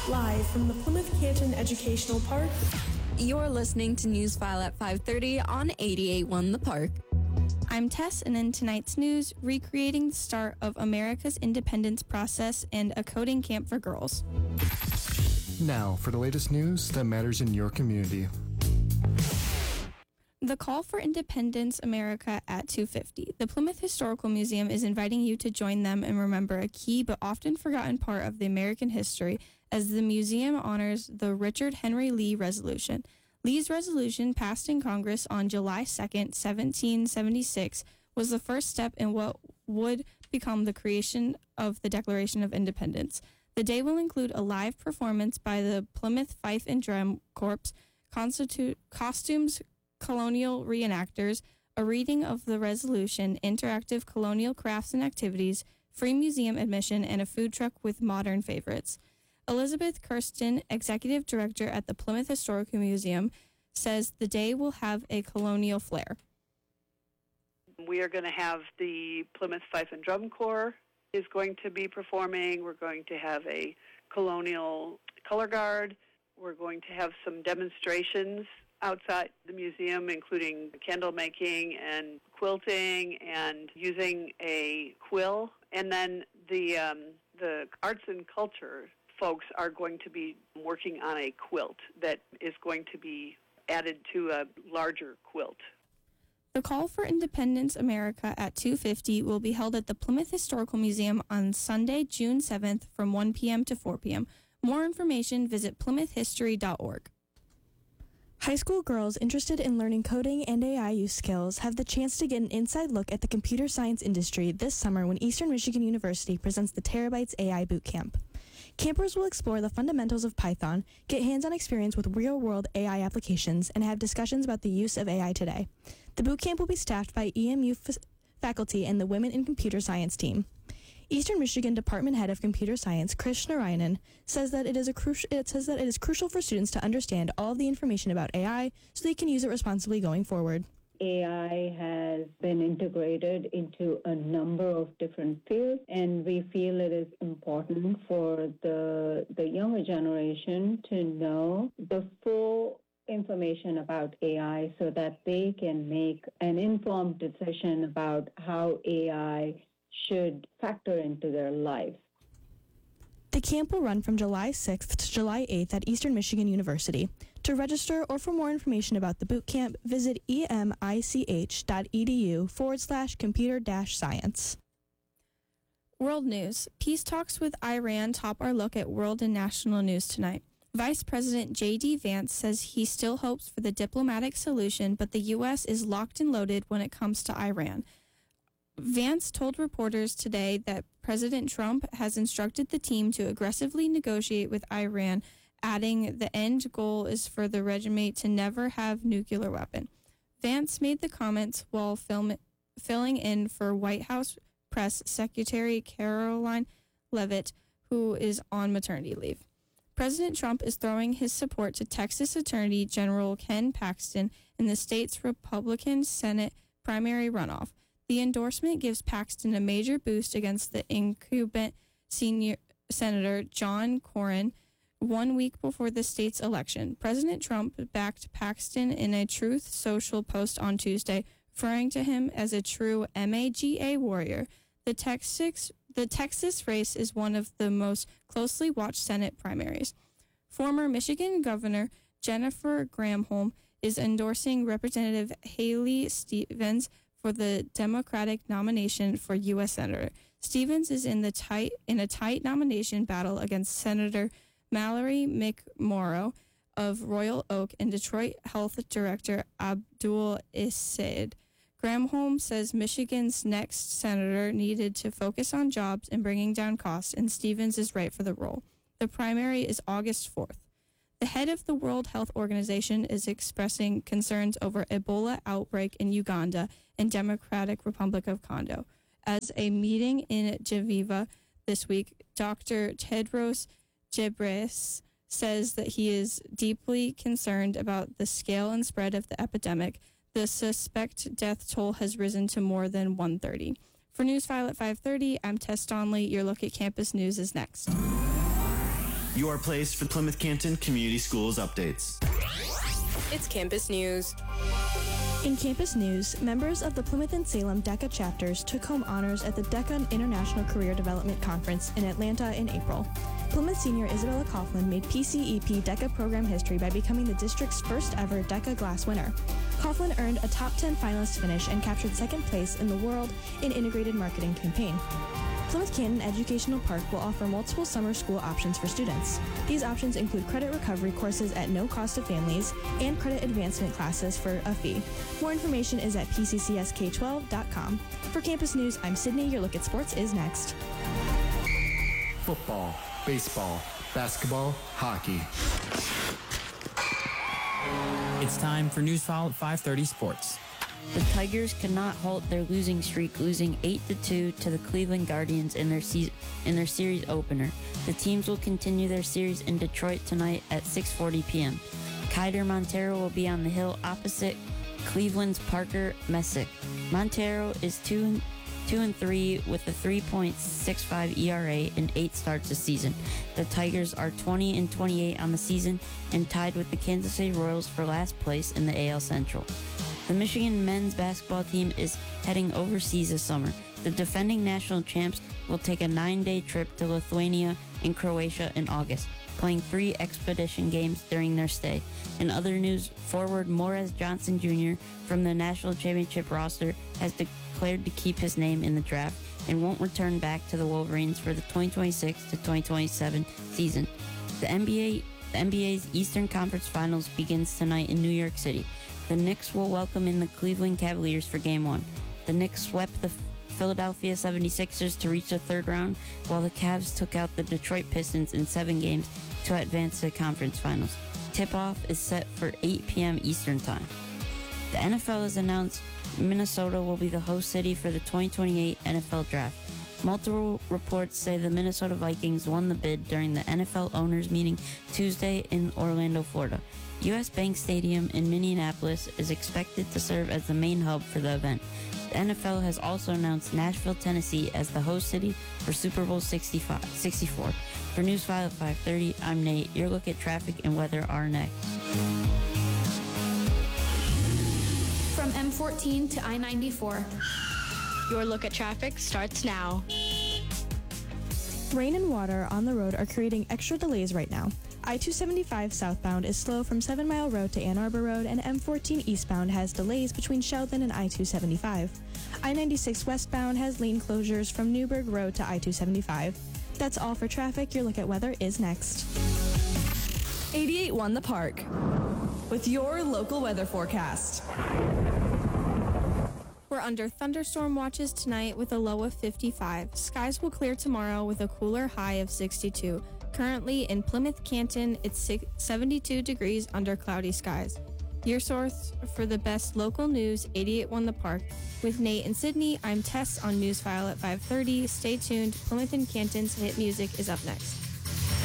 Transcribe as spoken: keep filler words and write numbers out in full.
Live from the Plymouth Canton Educational Park. You're listening to Newsfile at five thirty on eighty-eight point one The Park. I'm Tess, and in tonight's news, recreating the start of America's independence process and a coding camp for girls. Now, for the latest news that matters in your community. The Call for Independence America at two fifty. The Plymouth Historical Museum is inviting you to join them and remember a key but often forgotten part of the American history as the museum honors the Richard Henry Lee Resolution. Lee's resolution, passed in Congress on July second, seventeen seventy-six, was the first step in what would become the creation of the Declaration of Independence. The day will include a live performance by the Plymouth Fife and Drum Corps, constitute costumes, colonial reenactors, a reading of the resolution, interactive colonial crafts and activities, free museum admission, and a food truck with modern favorites. Elizabeth Kirsten, executive director at the Plymouth Historical Museum, says the day will have a colonial flair. We are going to have the Plymouth Fife and Drum Corps is going to be performing. We're going to have a colonial color guard. We're going to have some demonstrations outside the museum, including candle making and quilting and using a quill. And then the um, the arts and culture folks are going to be working on a quilt that is going to be added to a larger quilt. The Call for Independence America at two fifty will be held at the Plymouth Historical Museum on Sunday, June seventh from one p.m. to four p.m. More information, visit plymouth history dot org. High school girls interested in learning coding and A I use skills have the chance to get an inside look at the computer science industry this summer when Eastern Michigan University presents the Terabytes A I Boot Camp. Campers will explore the fundamentals of Python, get hands-on experience with real-world A I applications, and have discussions about the use of A I today. The boot camp will be staffed by E M U f- faculty and the Women in Computer Science team. Eastern Michigan Department Head of Computer Science, Chris Narayanan, says that it is a crucial. It says that it is crucial for students to understand all of the information about A I so they can use it responsibly going forward. A I has been integrated into a number of different fields, and we feel it is important for the the younger generation to know the full information about A I so that they can make an informed decision about how A I should factor into their lives. The camp will run from July sixth to July eighth at Eastern Michigan University. To register or for more information about the boot camp, visit emich.edu forward slash computer dash science. World news. Peace talks with Iran top our look at world and national news tonight. Vice President J D. Vance says he still hopes for the diplomatic solution, but the U S is locked and loaded when it comes to Iran. Vance told reporters today that President Trump has instructed the team to aggressively negotiate with Iran, adding the end goal is for the regime to never have nuclear weapon. Vance made the comments while film, filling in for White House Press Secretary Caroline Leavitt, who is on maternity leave. President Trump is throwing his support to Texas Attorney General Ken Paxton in the state's Republican Senate primary runoff. The endorsement gives Paxton a major boost against the incumbent senior Senator John Cornyn one week before the state's election. President Trump backed Paxton in a Truth Social post on Tuesday, referring to him as a true MAGA warrior. The Texas, the Texas race is one of the most closely watched Senate primaries. Former Michigan Governor Jennifer Granholm is endorsing Representative Haley Stevens for the Democratic nomination for U S Senator. Stevens is in the tight in a tight nomination battle against Senator Mallory McMorrow of Royal Oak and Detroit Health Director Abdul Issad. Granholm says Michigan's next senator needed to focus on jobs and bringing down costs, and Stevens is right for the role. The primary is August fourth. The head of the World Health Organization is expressing concerns over Ebola outbreak in Uganda and Democratic Republic of Congo. As a meeting in Geneva this week, Doctor Tedros Ghebreyesus says that he is deeply concerned about the scale and spread of the epidemic. The suspect death toll has risen to more than one hundred thirty. For Newsfile at five thirty, I'm Tess Donnelly. Your look at campus news is next. your place for Plymouth Canton Community Schools updates. It's campus news. In campus news, members of the Plymouth and Salem DECA chapters took home honors at the DECA International Career Development Conference in Atlanta in April. Plymouth senior Isabella Coughlin made P C E P DECA program history by becoming the district's first ever DECA Glass winner. Coughlin earned a top ten finalist finish and captured second place in the world in integrated marketing campaign. Plymouth Canton Educational Park will offer multiple summer school options for students. These options include credit recovery courses at no cost to families and credit advancement classes for a fee. More information is at p c c s k twelve dot com. For Campus News, I'm Sydney. Your look at sports is next. Football, baseball, basketball, hockey. It's time for News File at five thirty Sports. The Tigers cannot halt their losing streak, losing eight to two to the Cleveland Guardians in their se- in their series opener. The teams will continue their series in Detroit tonight at six forty p.m. Kaider Montero will be on the hill opposite Cleveland's Parker Messick. Montero is two and, two and three with a three point six five E R A in eight starts this season. The Tigers are twenty and twenty-eight on the season and tied with the Kansas City Royals for last place in the A L Central. The Michigan men's basketball team is heading overseas this summer. The defending national champs will take a nine-day trip to Lithuania and Croatia in August, playing three expedition games during their stay. In other news, forward Morez Johnson Junior from the national championship roster has declared to keep his name in the draft and won't return back to the Wolverines for the twenty twenty-six to twenty twenty-seven season. The N B A, the N B A's Eastern Conference Finals begins tonight in New York City. The Knicks will welcome in the Cleveland Cavaliers for Game one. The Knicks swept the Philadelphia seventy-sixers to reach the third round, while the Cavs took out the Detroit Pistons in seven games to advance to the conference finals. Tip-off is set for eight p.m. Eastern Time. The N F L has announced Minnesota will be the host city for the twenty twenty-eight N F L Draft. Multiple reports say the Minnesota Vikings won the bid during the N F L owners meeting Tuesday in Orlando, Florida. U S Bank Stadium in Minneapolis is expected to serve as the main hub for the event. The N F L has also announced Nashville, Tennessee as the host city for Super Bowl sixty-five, sixty-four. For News five at five thirty, I'm Nate. Your look at traffic and weather are next. From M fourteen to I ninety-four. Your look at traffic starts now. Rain and water on the road are creating extra delays right now. I two seventy-five southbound is slow from seven Mile Road to Ann Arbor Road, and M fourteen eastbound has delays between Sheldon and I two seventy-five. I ninety-six westbound has lane closures from Newburgh Road to I two seventy-five. That's all for traffic. Your look at weather is next. eighty-eight one The Park with your local weather forecast. We're under thunderstorm watches tonight with a low of fifty-five. Skies will clear tomorrow with a cooler high of sixty-two. Currently in Plymouth Canton, it's seventy-two degrees under cloudy skies. Your source for the best local news, eighty-eight one The Park. With Nate and Sydney, I'm Tess on Newsfile at five thirty. Stay tuned. Plymouth and Canton's hit music is up next.